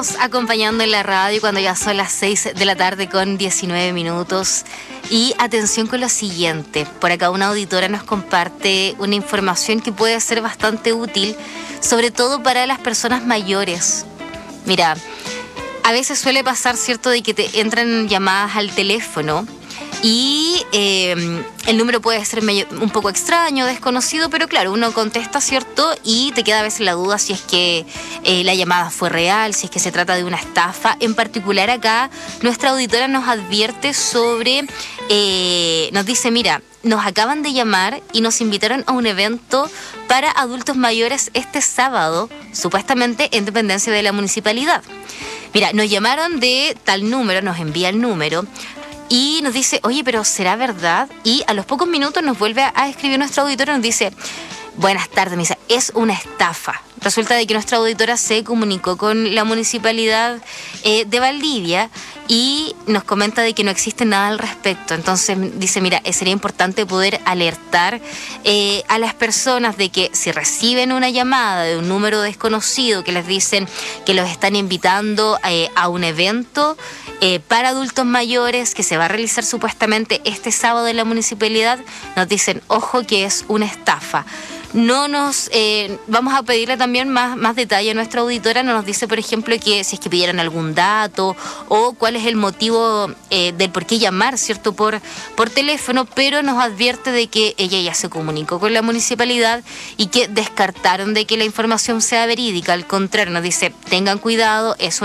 seguimos acompañando en la radio cuando ya son las 6 de la tarde con 19 minutos. Y atención con lo siguiente. Por acá una auditora nos comparte una información que puede ser bastante útil, sobre todo para las personas mayores. Mira, a veces suele pasar, ¿cierto?, de que te entran llamadas al teléfono y el número puede ser un poco extraño, desconocido, pero claro, uno contesta, ¿cierto? Y te queda a veces la duda si es que la llamada fue real, si es que se trata de una estafa. En particular acá, nuestra auditora nos advierte sobre, nos dice, mira, nos acaban de llamar y nos invitaron a un evento para adultos mayores este sábado, supuestamente en dependencia de la municipalidad. Mira, nos llamaron de tal número, nos envía el número y nos dice, oye, pero ¿será verdad? Y a los pocos minutos nos vuelve a escribir nuestra auditora y nos dice, buenas tardes, me dice, es una estafa. Resulta de que nuestra auditora se comunicó con la municipalidad de Valdivia y nos comenta de que no existe nada al respecto. Entonces dice, mira, sería importante poder alertar a las personas de que si reciben una llamada de un número desconocido que les dicen que los están invitando a un evento para adultos mayores que se va a realizar supuestamente este sábado en la municipalidad, nos dicen, ojo que es una estafa. No nos vamos a pedirle también más detalle a nuestra auditora. No nos dice, por ejemplo, que si es que pidieran algún dato o cuál es el motivo del por qué llamar, ¿cierto?, por teléfono, pero nos advierte de que ella ya se comunicó con la municipalidad y que descartaron de que la información sea verídica. Al contrario, nos dice, tengan cuidado, es